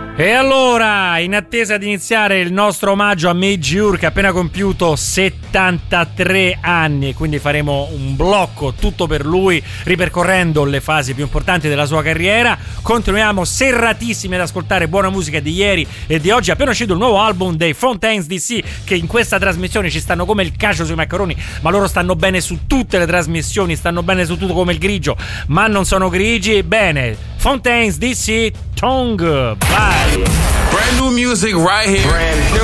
E allora, in attesa di iniziare il nostro omaggio a Majour, che ha appena compiuto 73 anni, quindi faremo un blocco tutto per lui, ripercorrendo le fasi più importanti della sua carriera. Continuiamo serratissimi ad ascoltare buona musica di ieri e di oggi. Appena uscito il nuovo album dei Fontaines DC, che in questa trasmissione ci stanno come il cacio sui maccheroni, ma loro stanno bene su tutte le trasmissioni, stanno bene su tutto come il grigio, ma non sono grigi. Bene, Fontaines DC, Tongue, bye. Brand new music right here. Brand new.